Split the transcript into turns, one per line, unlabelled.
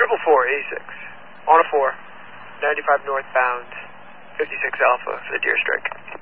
444, 86. On a 4, 95 northbound, 56 Alpha for the Deer Strike.